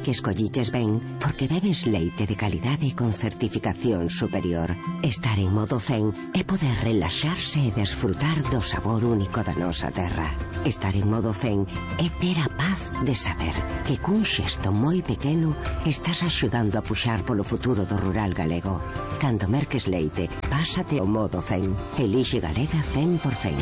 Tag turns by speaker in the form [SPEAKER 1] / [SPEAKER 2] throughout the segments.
[SPEAKER 1] que escolliches ben, porque bebes leite de calidade con certificación superior. Estar en modo zen é poder relaxarse e desfrutar do sabor único da nosa terra. Estar en modo zen é ter a paz de saber que cun xesto moi pequeno estás axudando a puxar polo futuro do rural galego. Cando merques leite, pásate ao modo zen. Elixe Galega 100%.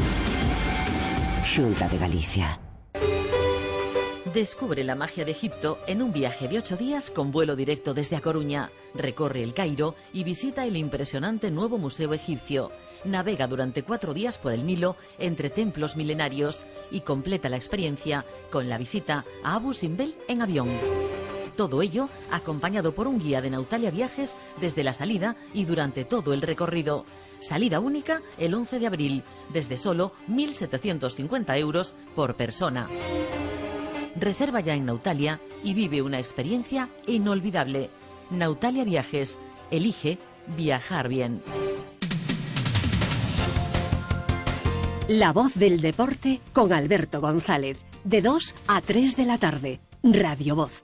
[SPEAKER 1] Xunta de Galicia.
[SPEAKER 2] Descubre la magia de Egipto en un viaje de 8 días con vuelo directo desde A Coruña. Recorre el Cairo y visita el impresionante nuevo Museo Egipcio. Navega durante 4 días por el Nilo entre templos milenarios y completa la experiencia con la visita a Abu Simbel en avión. Todo ello acompañado por un guía de Nautalia Viajes desde la salida y durante todo el recorrido. Salida única el 11 de abril, desde solo 1.750 euros por persona. Reserva ya en Nautalia y vive una experiencia inolvidable. Nautalia Viajes. Elige viajar bien.
[SPEAKER 3] La voz del deporte con Alberto González. De 2 a 3 de la tarde. Radio Voz.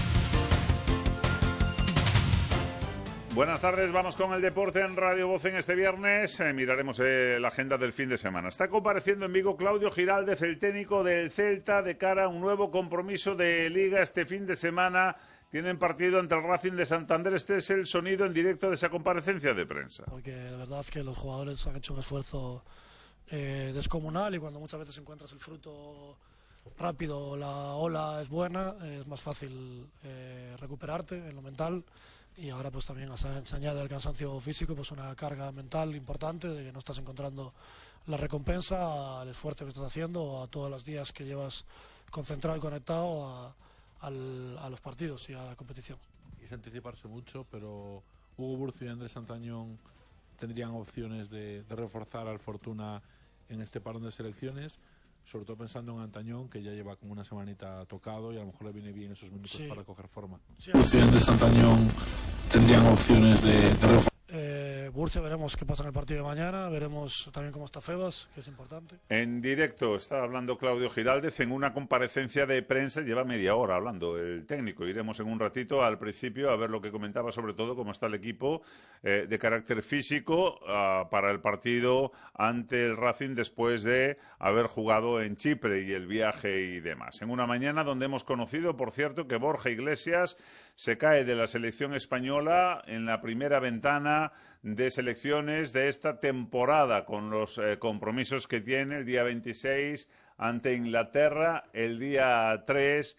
[SPEAKER 4] Buenas tardes, vamos con el deporte en Radio Voz en este viernes. Miraremos la agenda del fin de semana. Está compareciendo en Vigo Claudio Giraldez, el técnico del Celta, de cara a un nuevo compromiso de Liga este fin de semana. Tienen partido ante el Racing de Santander. Este es el sonido en directo de esa comparecencia de prensa.
[SPEAKER 5] Porque la verdad es que los jugadores han hecho un esfuerzo descomunal, y cuando muchas veces encuentras el fruto rápido, la ola es buena, es más fácil recuperarte en lo mental. Y ahora pues también se añade al cansancio físico pues una carga mental importante de que no estás encontrando la recompensa al esfuerzo que estás haciendo, a todos los días que llevas concentrado y conectado a los partidos y a la competición.
[SPEAKER 6] Es anticiparse mucho, pero Hugo Burcio y Andrés Santañón tendrían opciones de reforzar al Fortuna en este parón de selecciones, sobre todo pensando en Antañón, que ya lleva como una semanita tocado y a lo mejor le viene bien esos minutos para coger forma. Burcio y Andrés Santañón tendrían opciones de reforzar.
[SPEAKER 5] Burcio, veremos qué pasa en el partido de mañana, veremos también cómo está Febas, que es importante.
[SPEAKER 4] En directo está hablando Claudio Giraldez en una comparecencia de prensa, lleva media hora hablando el técnico. Iremos en un ratito al principio a ver lo que comentaba, sobre todo cómo está el equipo de carácter físico para el partido ante el Racing después de haber jugado en Chipre y el viaje y demás. En una mañana donde hemos conocido, por cierto, que Borja Iglesias se cae de la selección española en la primera ventana de selecciones de esta temporada, con los compromisos que tiene el día 26 ante Inglaterra, el día 3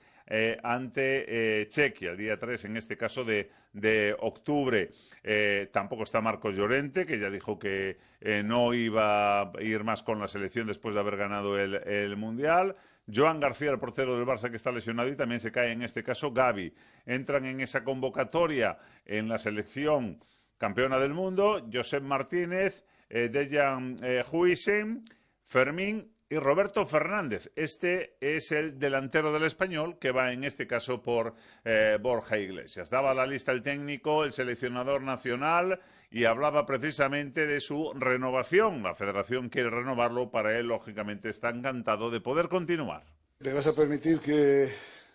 [SPEAKER 4] ante Chequia, el día 3 en este caso de octubre. Tampoco está Marcos Llorente, que ya dijo que no iba a ir más con la selección después de haber ganado el Mundial. Joan García, el portero del Barça, que está lesionado, y también se cae en este caso Gavi. Entran en esa convocatoria en la selección campeona del mundo Josep Martínez, Dejan Huijsen, Fermín y Roberto Fernández. Este es el delantero del Español, que va en este caso por Borja Iglesias. Daba la lista el técnico, el seleccionador nacional, y hablaba precisamente de su renovación. La federación quiere renovarlo, para él lógicamente está encantado de poder continuar.
[SPEAKER 7] Me vas a permitir que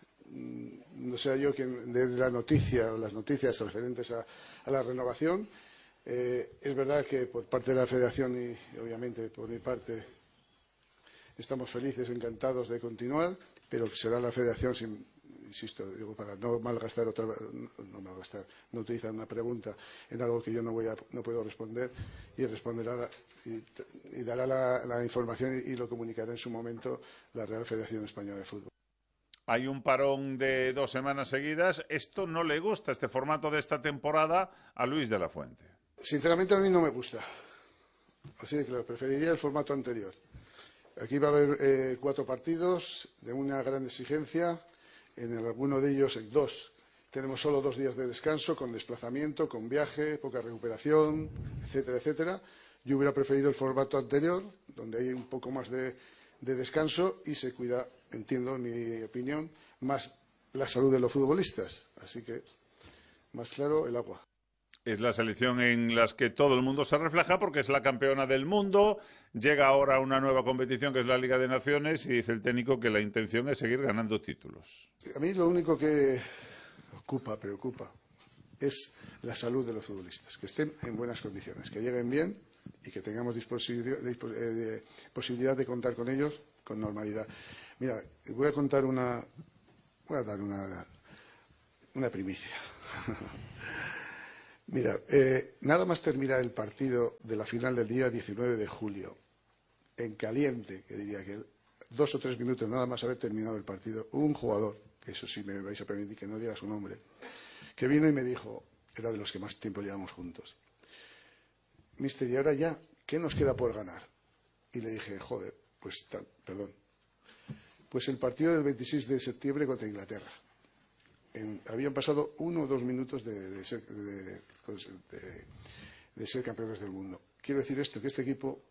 [SPEAKER 7] no sea yo quien dé la noticia o las noticias referentes a la renovación. Es verdad que por parte de la federación y obviamente por mi parte estamos felices, encantados de continuar, pero será la federación, insisto, digo, para no utilizar una pregunta en algo que yo no puedo responder, y responderá y dará la información y lo comunicará en su momento la Real Federación Española de Fútbol.
[SPEAKER 4] Hay un parón de 2 semanas seguidas. Esto no le gusta, este formato de esta temporada, a Luis de la Fuente.
[SPEAKER 7] Sinceramente a mí no me gusta. Así de claro, preferiría el formato anterior. Aquí va a haber 4 partidos de una gran exigencia. En alguno de ellos, en 2, tenemos solo 2 días de descanso, con desplazamiento, con viaje, poca recuperación, etcétera, etcétera. Yo hubiera preferido el formato anterior, donde hay un poco más de descanso y se cuida, entiendo, en mi opinión, más la salud de los futbolistas. Así que, más claro, el agua.
[SPEAKER 4] Es la selección en la que todo el mundo se refleja, porque es la campeona del mundo. Llega ahora a una nueva competición que es la Liga de Naciones, y dice el técnico que la intención es seguir ganando títulos.
[SPEAKER 7] A mí lo único que preocupa, es la salud de los futbolistas, que estén en buenas condiciones, que lleguen bien y que tengamos posibilidad de contar con ellos con normalidad. Mira, voy a dar una primicia. Mira, nada más terminar el partido de la final del día 19 de julio, en caliente, que diría que 2 o 3 minutos nada más haber terminado el partido, hubo un jugador, que eso sí me vais a permitir que no diga su nombre, que vino y me dijo, era de los que más tiempo llevamos juntos: mister, y ahora ya, ¿qué nos queda por ganar? Y le dije, joder, pues el partido del 26 de septiembre contra Inglaterra. Habían pasado 1 o 2 minutos de ser campeones del mundo. Quiero decir esto, que este equipo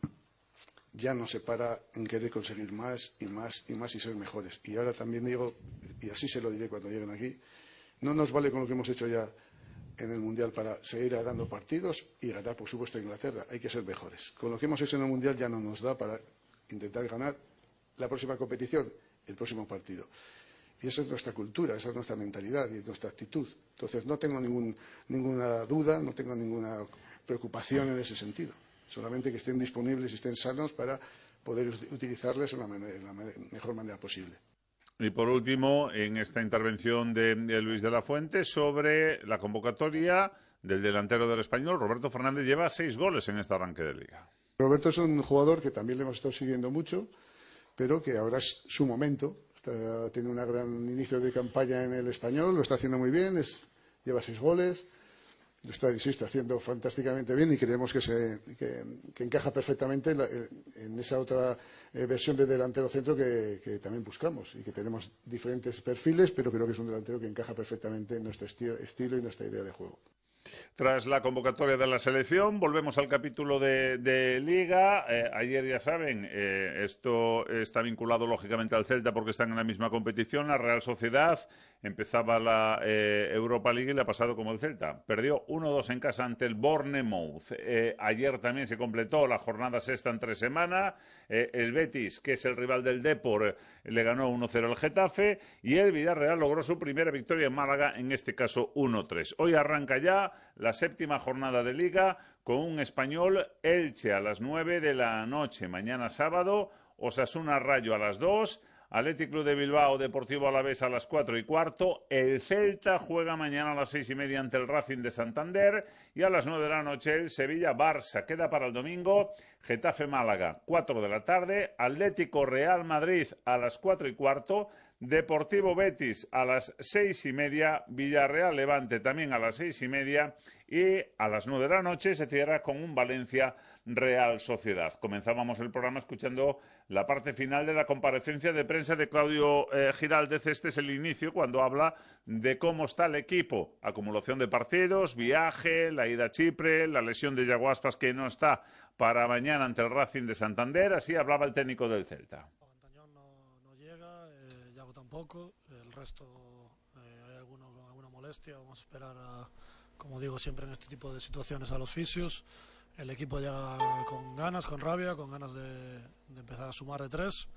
[SPEAKER 7] ya no se para en querer conseguir más y más y más y ser mejores. Y ahora también digo, y así se lo diré cuando lleguen aquí, no nos vale con lo que hemos hecho ya en el Mundial para seguir ganando partidos y ganar, por supuesto, a Inglaterra. Hay que ser mejores. Con lo que hemos hecho en el Mundial ya no nos da para intentar ganar la próxima competición, el próximo partido. Y esa es nuestra cultura, esa es nuestra mentalidad y nuestra actitud. Entonces no tengo ninguna duda, no tengo ninguna preocupación en ese sentido. Solamente que estén disponibles y estén sanos para poder utilizarles de la mejor manera posible.
[SPEAKER 4] Y por último, en esta intervención de Luis de la Fuente sobre la convocatoria del delantero del Español, Roberto Fernández lleva 6 goles en este arranque de Liga.
[SPEAKER 7] Roberto es un jugador que también le hemos estado siguiendo mucho, pero que ahora es su momento. Tiene un gran inicio de campaña en el Español, lo está haciendo muy bien, lleva 6 goles, lo está haciendo fantásticamente bien y creemos que encaja perfectamente en esa otra versión de delantero centro que también buscamos y que tenemos diferentes perfiles, pero creo que es un delantero que encaja perfectamente en nuestro estilo y nuestra idea de juego.
[SPEAKER 4] Tras la convocatoria de la selección, volvemos al capítulo de Liga. Ayer, ya saben, esto está vinculado lógicamente al Celta porque están en la misma competición. La Real Sociedad empezaba la Europa League y le ha pasado como el Celta. Perdió 1-2 en casa ante el Bournemouth. Ayer también se completó la jornada sexta en 3 semanas. El Betis, que es el rival del Depor, le ganó 1-0 al Getafe. Y el Villarreal logró su primera victoria en Málaga, en este caso 1-3. Hoy arranca ya la 7ª jornada de Liga con un Español Elche a las 9 de la noche. Mañana sábado, Osasuna Rayo a las 2, Athletic Club de Bilbao Deportivo Alavés a las 4:15. El Celta juega mañana a las 6:30 ante el Racing de Santander y a las 9 de la noche el Sevilla Barça. Queda para el domingo Getafe Málaga, 4 de la tarde, Atlético Real Madrid a las 4:15. Deportivo Betis a las 6:30, Villarreal Levante también a las 6:30 y a las 9 de la noche se cierra con un Valencia Real Sociedad. Comenzábamos el programa escuchando la parte final de la comparecencia de prensa de Claudio Giraldez. Este es el inicio cuando habla de cómo está el equipo. Acumulación de partidos, viaje, la ida a Chipre, la lesión de Yago Aspas que no está para mañana ante el Racing de Santander. Así hablaba el técnico del Celta.
[SPEAKER 5] Tampoco, el resto hay alguno con alguna molestia. Vamos a esperar como digo siempre en este tipo de situaciones, a los fisios. El equipo llega con ganas, con rabia, con ganas de empezar a sumar de 3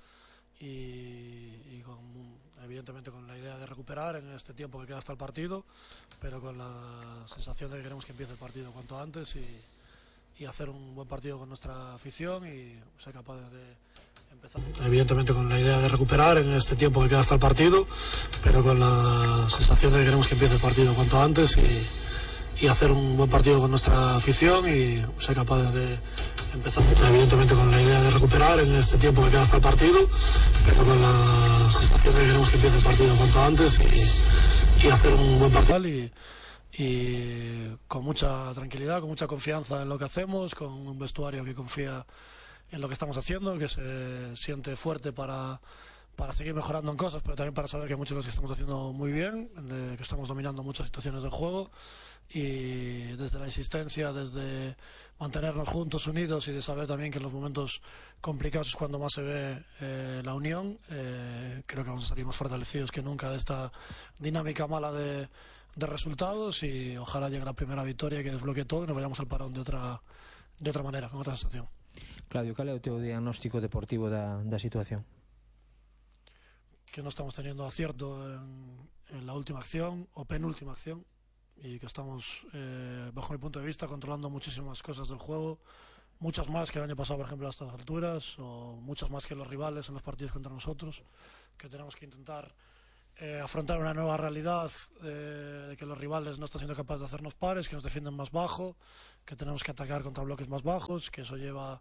[SPEAKER 5] y evidentemente con la idea de recuperar en este tiempo que queda hasta el partido, pero con la sensación de que queremos que empiece el partido cuanto antes y hacer un buen partido con nuestra afición y ser capaces de empezar. Evidentemente con la idea de recuperar en este tiempo que queda hasta el partido, pero con la sensación de que queremos que empiece el partido cuanto antes y hacer un buen partido con nuestra afición y ser capaces de empezar. Evidentemente con la idea de recuperar en este tiempo que queda hasta el partido, pero con la sensación de que queremos que empiece el partido cuanto antes y hacer un buen partido y con mucha tranquilidad, con mucha confianza en lo que hacemos, con un vestuario que confía en lo que estamos haciendo, que se siente fuerte para seguir mejorando en cosas, pero también para saber que hay muchas cosas que estamos haciendo muy bien, que estamos dominando muchas situaciones del juego y desde la insistencia, desde mantenernos juntos, unidos y de saber también que en los momentos complicados es cuando más se ve la unión. Creo que vamos a salir más fortalecidos que nunca de esta dinámica mala de resultados y ojalá llegue la primera victoria que desbloquee todo y nos vayamos al parón de otra manera, con otra sensación.
[SPEAKER 8] Claudio, cal é o teu diagnóstico deportivo da situación?
[SPEAKER 5] que no estamos teniendo acierto en la última acción o penúltima acción, y que estamos, bajo mi punto de vista, controlando muchísimas cosas del juego, muchas más que el año pasado, por ejemplo, a estas alturas, o muchas más que los rivales en los partidos contra nosotros, que tenemos que intentar afrontar una nueva realidad de que los rivales no están siendo capaces de hacernos pares, que nos defienden más bajo, que tenemos que atacar contra bloques más bajos, que eso lleva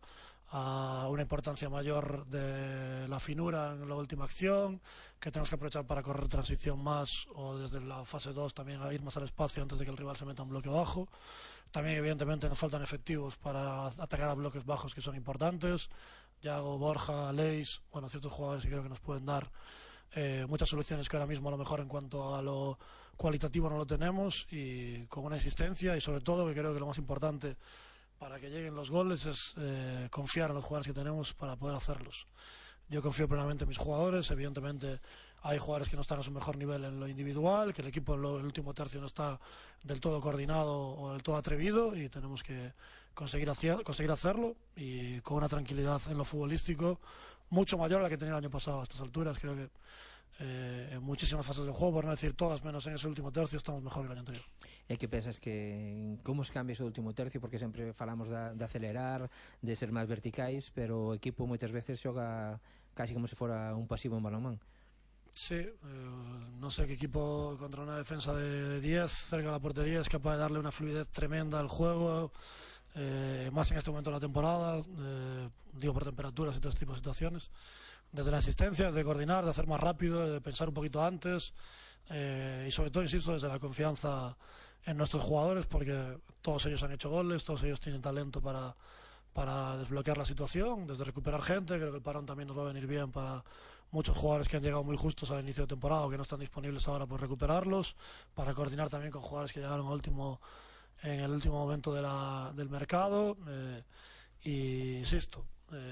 [SPEAKER 5] a una importancia mayor de la finura en la última acción, que tenemos que aprovechar para correr transición más, o desde la fase 2 también a ir más al espacio antes de que el rival se meta en bloque bajo. También evidentemente nos faltan efectivos para atacar a bloques bajos que son importantes. Yago, Borja, Leis, bueno, ciertos jugadores que creo que nos pueden dar muchas soluciones que ahora mismo a lo mejor en cuanto a lo cualitativo no lo tenemos, y con una existencia, y sobre todo que creo que lo más importante para que lleguen los goles es confiar en los jugadores que tenemos para poder hacerlos. Yo confío plenamente en mis jugadores. Evidentemente hay jugadores que no están a su mejor nivel en lo individual, que el equipo en el último tercio no está del todo coordinado o del todo atrevido, y tenemos que conseguir hacerlo, y con una tranquilidad en lo futbolístico mucho mayor a la que tenía el año pasado a estas alturas. Creo que en muchísimas fases del juego, por no decir todas, menos en ese último tercio, estamos mejor que el año anterior.
[SPEAKER 8] E que pensas que como se cambia ese último tercio, porque sempre falamos de acelerar, de ser máis verticais, pero o equipo moitas veces xoga casi como se fora un pasivo en balonmán.
[SPEAKER 5] Sí, no sé qué equipo contra una defensa de 10 cerca de la portería es capaz de darle una fluidez tremenda al juego, más en este momento de la temporada, digo por temperaturas y todo este tipo de situaciones, desde la asistencia, desde coordinar, de hacer más rápido, de pensar un poquito antes, y sobre todo, insisto, desde la confianza en nuestros jugadores, porque todos ellos han hecho goles, todos ellos tienen talento para desbloquear la situación, desde recuperar gente. Creo que el parón también nos va a venir bien para muchos jugadores que han llegado muy justos al inicio de temporada o que no están disponibles ahora, por recuperarlos, para coordinar también con jugadores que llegaron en el último momento del mercado, y insisto,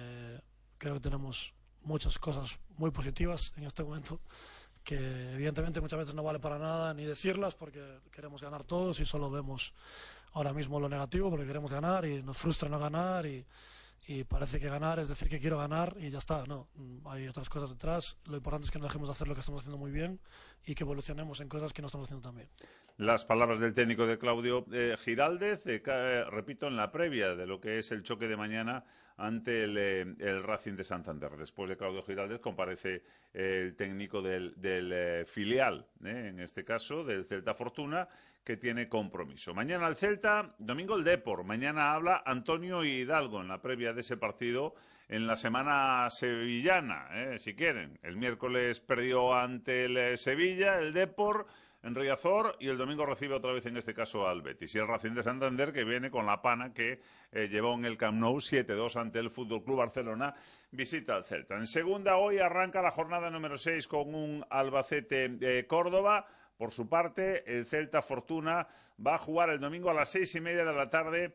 [SPEAKER 5] creo que tenemos muchas cosas muy positivas en este momento, que evidentemente muchas veces no vale para nada ni decirlas, porque queremos ganar todos y solo vemos ahora mismo lo negativo, porque queremos ganar y nos frustra no ganar, y parece que ganar es decir que quiero ganar y ya está. No, hay otras cosas detrás. Lo importante es que no dejemos de hacer lo que estamos haciendo muy bien y que evolucionemos en cosas que no estamos haciendo tan bien.
[SPEAKER 4] Las palabras del técnico de Claudio Giraldez, repito, en la previa de lo que es el choque de mañana ante el Racing de Santander. Después de Claudio Giraldez comparece el técnico del filial, en este caso del Celta Fortuna, que tiene compromiso. Mañana el Celta, domingo el Depor. Mañana habla Antonio Hidalgo en la previa de ese partido en la semana sevillana, si quieren. El miércoles perdió ante el Sevilla, el Depor, en Riazor, y el domingo recibe otra vez en este caso al Betis. Y el Racing de Santander, que viene con la pana que llevó en el Camp Nou 7-2 ante el FC Barcelona, visita al Celta. En segunda, hoy arranca la jornada número 6 con un Albacete-Córdoba. Por su parte, el Celta Fortuna va a jugar el domingo a las 6:30 de la tarde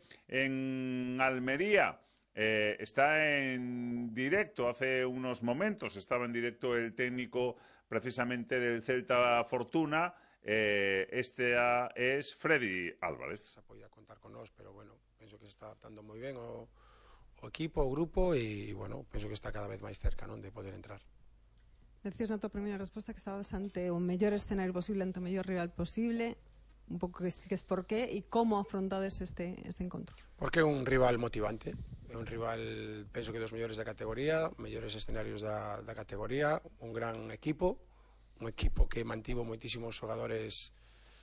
[SPEAKER 4] en Almería. Está en directo, hace unos momentos estaba en directo el técnico precisamente del Celta Fortuna. Este es Freddy Álvarez.
[SPEAKER 9] Se podía contar con nos, pero bueno, penso que se está adaptando moi ben o equipo, o grupo, e bueno, penso que está cada vez máis cerca, non, de poder entrar.
[SPEAKER 10] Decías na tua primeira resposta que estabas ante o mellor escenario posible, ante o mellor rival posible. Un pouco que expliques por qué e como afrontades este encontro.
[SPEAKER 9] Porque é un rival motivante, é un rival, penso que dos mellores da categoría, mellores escenarios da categoría, un gran equipo, un equipo que mantivo moitísimos xogadores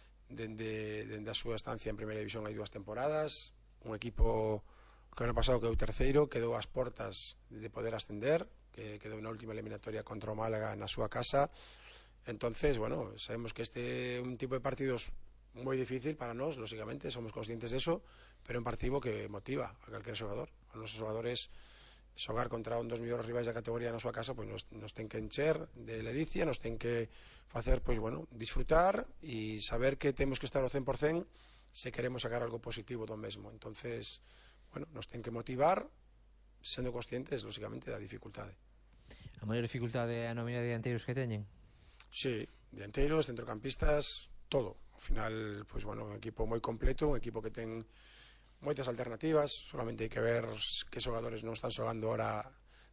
[SPEAKER 9] dende a súa estancia en Primeira División hai 2 temporadas, un equipo que ano pasado quedou terceiro, quedou ás portas de poder ascender, que quedou na última eliminatoria contra o Málaga na súa casa. Entonces, bueno, sabemos que este é un tipo de partidos moi difícil para nós, lógicamente, somos conscientes de eso, pero é un partido que motiva a calquer xogador. A nosos xogadores xogar contra un dos mellores rivais da categoría na súa casa, pois nos ten que encher de ledicia, nos ten que facer, pois bueno, disfrutar e saber que temos que estar ao 100% se queremos sacar algo positivo do mesmo. Entonces, bueno, nos ten que motivar sendo conscientes, lógicamente, da dificultade.
[SPEAKER 8] A maior dificultade é a nómina de dianteiros que teñen?
[SPEAKER 9] Sí, dianteiros, centrocampistas, todo. Ao final, pois bueno, un equipo moi completo, un equipo que ten moitas alternativas, solamente hai que ver que xogadores non están xogando ahora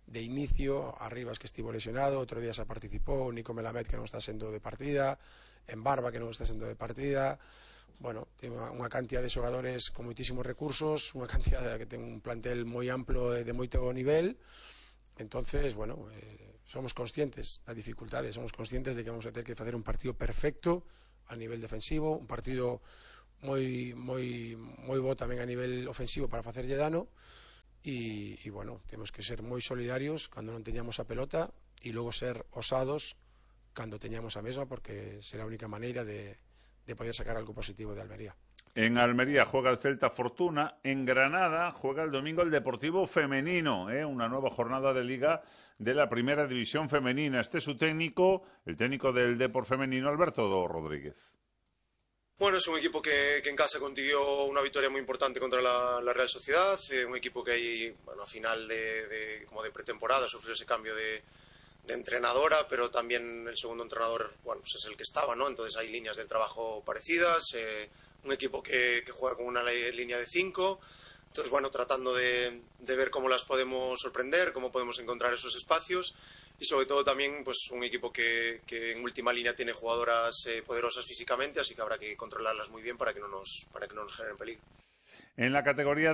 [SPEAKER 9] de inicio, Arribas que estivo lesionado, outro día xa participou, Nico Melamed que non está sendo de partida, en Barba que non está sendo de partida. Bueno, ten unha cantidad de xogadores con moitísimos recursos, unha cantidad que ten un plantel moi amplo de moito nivel. Entonces, bueno, somos conscientes da dificultade, somos conscientes de que vamos a ter que facer un partido perfecto a nivel defensivo, un partido moi bo tamén a nivel ofensivo para facerlle dano e bueno, temos que ser moi solidarios cando non teñamos a pelota e logo ser osados cando teñamos a mesma, porque será a única maneira de poder sacar algo positivo de Almería.
[SPEAKER 4] En Almería juega el Celta Fortuna, en Granada juega el domingo el Deportivo Femenino, una nueva jornada de Liga de la Primera División Femenina. Este es su técnico, el técnico del Depor Femenino, Alberto Rodríguez.
[SPEAKER 11] Bueno, es un equipo que en casa consiguió una victoria muy importante contra la Real Sociedad, un equipo que ahí, bueno, a final como de pretemporada sufrió ese cambio de entrenadora, pero también el segundo entrenador, bueno, pues es el que estaba, ¿no? Entonces hay líneas del trabajo parecidas, un equipo que juega con una línea de 5, entonces, bueno, tratando de ver cómo las podemos sorprender, cómo podemos encontrar esos espacios y sobre todo también pues un equipo que en última línea tiene jugadoras poderosas físicamente, así que habrá que controlarlas muy bien para que no nos generen peligro.
[SPEAKER 4] En la categoría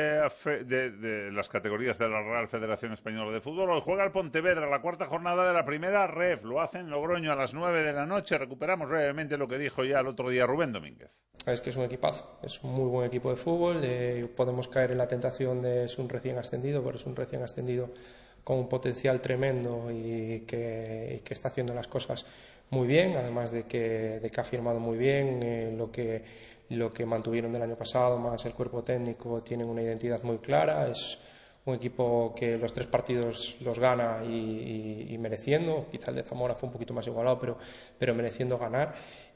[SPEAKER 4] de las categorías de la Real Federación Española de Fútbol, hoy juega el Pontevedra, la cuarta jornada de la primera ref. Lo hace en Logroño a las 9 de la noche. Recuperamos brevemente lo que dijo ya el otro día Rubén Domínguez.
[SPEAKER 12] Es que es un equipazo, es un muy buen equipo de fútbol. Podemos caer en la tentación de es un recién ascendido, pero es un recién ascendido con un potencial tremendo y que está haciendo las cosas muy bien, además de que ha firmado muy bien lo que mantuvieron del año pasado, más el cuerpo técnico, tienen una identidad muy clara. Es un equipo que los 3 partidos los gana y mereciendo. Quizá el de Zamora fue un poquito más igualado, pero mereciendo ganar.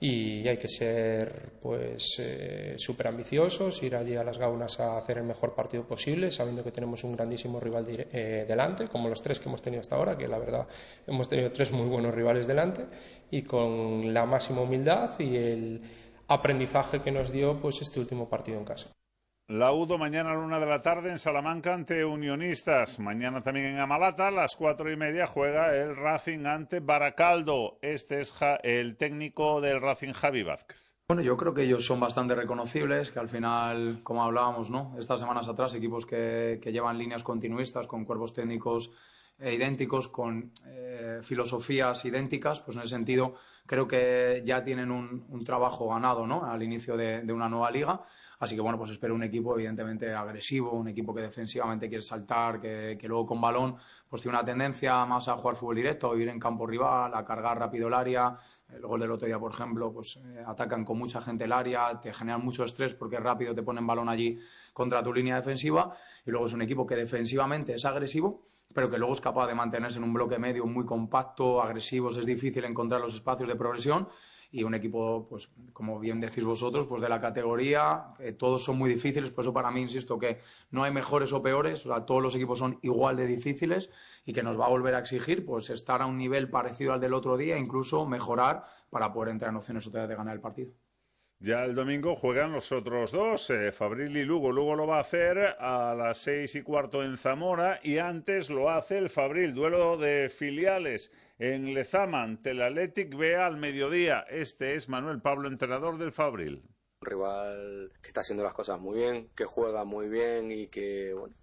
[SPEAKER 12] Y hay que ser pues súper ambiciosos, ir allí a las Gaunas a hacer el mejor partido posible, sabiendo que tenemos un grandísimo rival delante, como los 3 que hemos tenido hasta ahora, que la verdad hemos tenido 3 muy buenos rivales delante, y con la máxima humildad y el aprendizaje que nos dio pues este último partido en casa.
[SPEAKER 4] Laudo mañana a la 1 de la tarde en Salamanca ante Unionistas. Mañana también en Amalata a las 4:30 juega el Racing ante Baracaldo. Este es el técnico del Racing, Javi Vázquez.
[SPEAKER 13] Bueno, yo creo que ellos son bastante reconocibles, que al final, como hablábamos, ¿no?, estas semanas atrás, equipos que llevan líneas continuistas con cuerpos técnicos idénticos, con filosofías idénticas, pues en ese sentido creo que ya tienen un trabajo ganado, ¿no?, al inicio de una nueva liga. Así que bueno, pues espero un equipo evidentemente agresivo, un equipo que defensivamente quiere saltar, que luego con balón pues tiene una tendencia más a jugar fútbol directo, a vivir en campo rival, a cargar rápido el área. El gol del otro día, por ejemplo, pues atacan con mucha gente el área, te generan mucho estrés porque rápido te ponen balón allí contra tu línea defensiva. Y luego es un equipo que defensivamente es agresivo, pero que luego es capaz de mantenerse en un bloque medio muy compacto, agresivos, es difícil encontrar los espacios de progresión. Y un equipo, pues como bien decís vosotros, pues de la categoría, que todos son muy difíciles, por eso para mí, insisto, que no hay mejores o peores, o sea, todos los equipos son igual de difíciles y que nos va a volver a exigir pues estar a un nivel parecido al del otro día, incluso mejorar para poder entrar en opciones otra vez de ganar el partido.
[SPEAKER 4] Ya el domingo juegan los otros 2, Fabril y Lugo. Lugo lo va a hacer a las 6:15 en Zamora y antes lo hace el Fabril, duelo de filiales en Lezama ante el Athletic B al mediodía. Este es Manuel Pablo, entrenador del Fabril.
[SPEAKER 14] Un rival que está haciendo las cosas muy bien, que juega muy bien y que, bueno,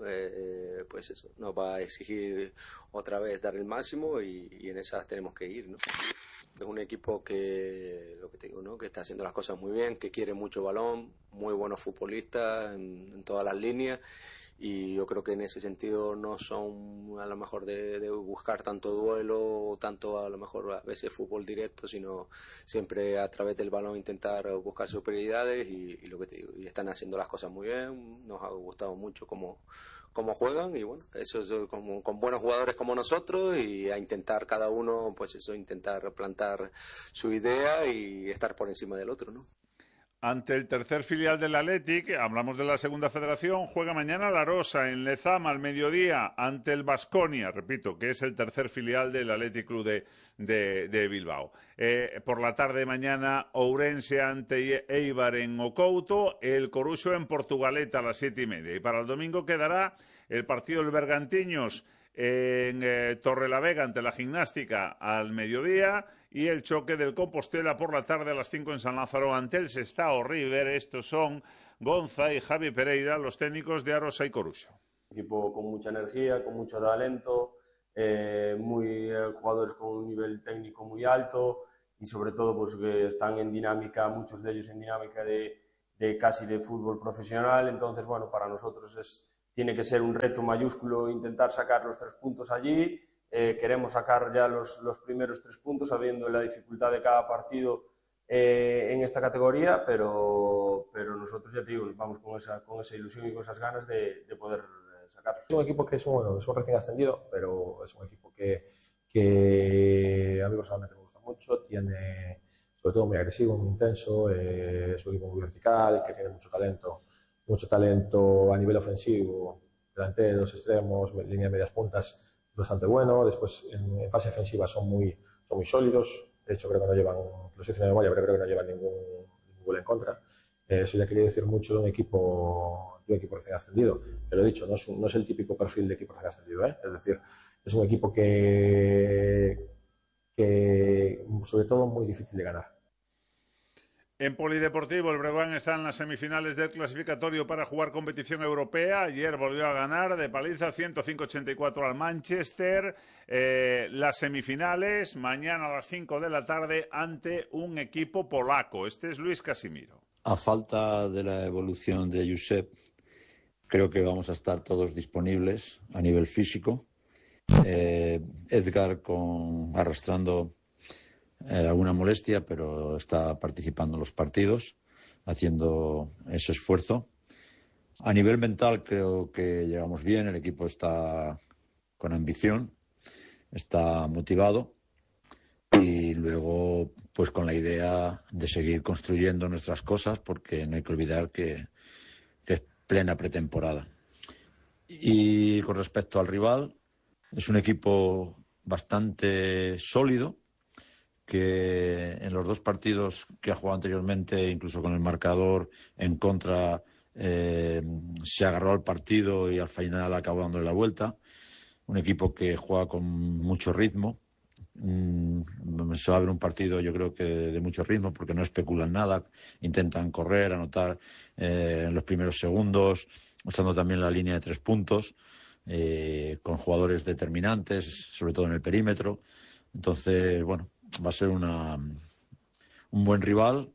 [SPEAKER 14] pues eso, nos va a exigir otra vez dar el máximo y en esas tenemos que ir, ¿no? Es un equipo que, lo que te digo, ¿no?, que está haciendo las cosas muy bien, que quiere mucho balón, muy buenos futbolistas en todas las líneas. Y yo creo que en ese sentido no son a lo mejor de buscar tanto duelo, tanto a lo mejor a veces fútbol directo, sino siempre a través del balón intentar buscar superioridades y lo que te digo, y están haciendo las cosas muy bien. Nos ha gustado mucho cómo juegan y bueno, eso es con buenos jugadores como nosotros y a intentar cada uno, pues eso, intentar plantar su idea y estar por encima del otro, ¿no?
[SPEAKER 4] Ante el tercer filial del Athletic, hablamos de la segunda federación, juega mañana la Rosa en Lezama al mediodía ante el Baskonia, repito, que es el tercer filial del Athletic Club de Bilbao. Por la tarde mañana Ourense ante Eibar en Ocouto, el Coruxo en Portugalete a las 7:30. Y para el domingo quedará el partido del Bergantiños en Torrelavega ante la Gimnástica al mediodía y el choque del Compostela por la tarde a las 5 en San Lázaro ante el Sestao River. Estos son Gonza y Javi Pereira, los técnicos de Arosa y Coruxo.
[SPEAKER 15] Equipo con mucha energía, con mucho talento, jugadores con un nivel técnico muy alto y sobre todo pues que están en dinámica, muchos de ellos en dinámica de casi de fútbol profesional. Entonces, bueno, para nosotros tiene que ser un reto mayúsculo intentar sacar los 3 puntos allí. Queremos sacar ya los primeros 3 puntos sabiendo la dificultad de cada partido en esta categoría, pero nosotros, ya te digo, vamos con esa ilusión y con esas ganas de poder sacarlos.
[SPEAKER 16] Es un equipo que es un recién ascendido, pero es un equipo que a mí personalmente me gusta mucho, tiene sobre todo muy agresivo, muy intenso, es un equipo muy vertical, que tiene mucho talento a nivel ofensivo, delanteros, extremos, línea de medias puntas, bastante bueno. Después en fase defensiva son muy sólidos. De hecho, creo que no llevan, lo sé de memoria, pero creo que no llevan ningún gol en contra. Eso ya quería decir mucho de un equipo recién ascendido. Pero he dicho, no es el típico perfil de equipo recién ascendido, ¿eh? Es decir, es un equipo que sobre todo muy difícil de ganar.
[SPEAKER 4] En polideportivo, el Breogán está en las semifinales del clasificatorio para jugar competición europea. Ayer volvió a ganar de paliza 105-84 al Manchester. Las semifinales, mañana a las 5 de la tarde, ante un equipo polaco. Este es Luis Casimiro.
[SPEAKER 17] A falta de la evolución de Josep, creo que vamos a estar todos disponibles a nivel físico. Edgar arrastrando alguna molestia, pero está participando en los partidos, haciendo ese esfuerzo. A nivel mental creo que llegamos bien, el equipo está con ambición, está motivado y luego pues con la idea de seguir construyendo nuestras cosas, porque no hay que olvidar que es plena pretemporada. Y con respecto al rival, es un equipo bastante sólido, que en los 2 partidos que ha jugado anteriormente, incluso con el marcador en contra, se agarró al partido y al final acabó dándole la vuelta. Un equipo que juega con mucho ritmo. Se va a ver un partido, yo creo que de mucho ritmo, porque no especulan nada, intentan correr, anotar en los primeros segundos, usando también la línea de 3 puntos, con jugadores determinantes, sobre todo en el perímetro. Entonces, bueno, va a ser un buen rival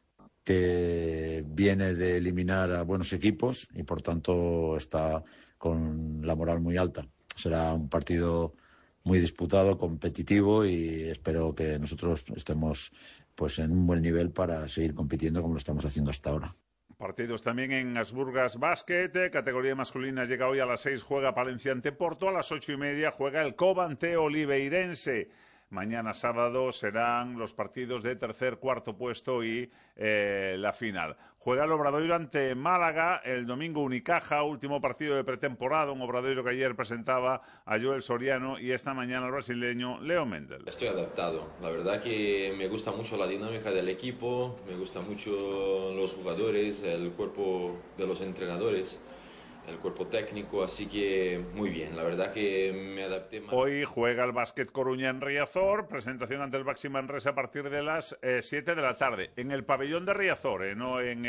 [SPEAKER 17] que viene de eliminar a buenos equipos y por tanto está con la moral muy alta. Será un partido muy disputado, competitivo, y espero que nosotros estemos pues en un buen nivel para seguir compitiendo como lo estamos haciendo hasta ahora.
[SPEAKER 4] Partidos también en Asburgas Basket, categoría masculina llega hoy a las 6, juega Palencia ante Porto, a las 8:30 juega el Covante Oliveirense. Mañana sábado serán los partidos de tercer, cuarto puesto y la final. Juega el Obradoiro ante Málaga, el domingo Unicaja, último partido de pretemporada, un Obradoiro que ayer presentaba a Joel Soriano y esta mañana el brasileño Leo Mendel.
[SPEAKER 18] Estoy adaptado, la verdad que me gusta mucho la dinámica del equipo, me gusta mucho los jugadores, el cuerpo de los entrenadores, el cuerpo técnico, así que muy bien, la verdad que me adapté más.
[SPEAKER 4] Hoy juega el Básquet Coruña en Riazor, presentación ante el Baxi Manresa a partir de las 7 de la tarde, en el pabellón de Riazor, no en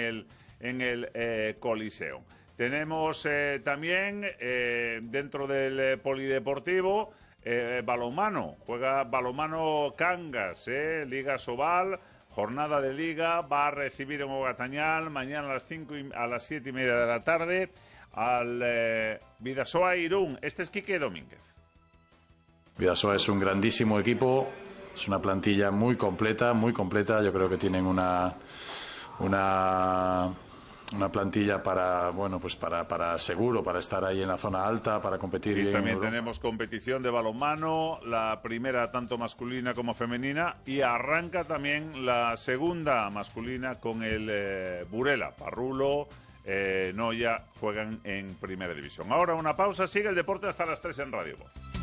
[SPEAKER 4] el Coliseo. Tenemos también dentro del polideportivo balonmano, juega balonmano Cangas, Liga Sobal, jornada de liga, va a recibir en Ogatañal mañana a las 7:30 de la tarde al Bidasoa Irún. Este es Quique Domínguez.
[SPEAKER 19] Bidasoa es un grandísimo equipo, es una plantilla muy completa. Yo creo que tienen una plantilla para seguro, para estar ahí en la zona alta, para competir bien.
[SPEAKER 4] Y también tenemos competición de balonmano, la primera tanto masculina como femenina, y arranca también la segunda masculina con el Burela, Parrulo, Noya juegan en primera división. Ahora una pausa, sigue el deporte hasta las 3 en Radio Voz.